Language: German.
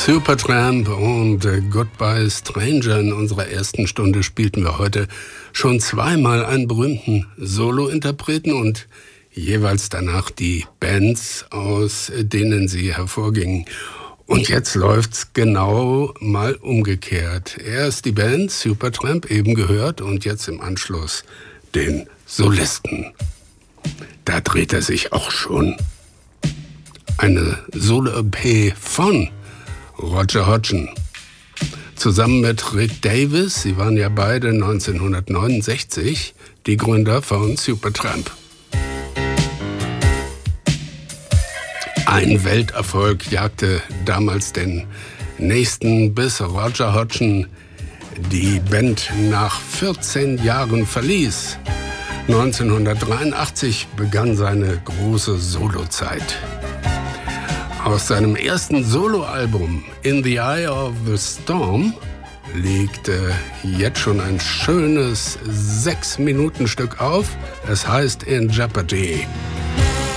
Supertramp und Goodbye Stranger. In unserer ersten Stunde spielten wir heute schon zweimal einen berühmten Solo-Interpreten und jeweils danach die Bands, aus denen sie hervorgingen. Und jetzt läuft's genau mal umgekehrt. Erst die Band Supertramp, eben gehört, und jetzt im Anschluss den Solisten. Da dreht er sich auch schon. Eine Solo-EP von Roger Hodgson. Zusammen mit Rick Davies, sie waren ja beide 1969 die Gründer von Supertramp. Ein Welterfolg jagte damals den nächsten, bis Roger Hodgson die Band nach 14 Jahren verließ. 1983 begann seine große Solozeit. Aus seinem ersten Soloalbum In the Eye of the Storm liegt jetzt schon ein schönes 6-Minuten-Stück auf. Es heißt In Jeopardy.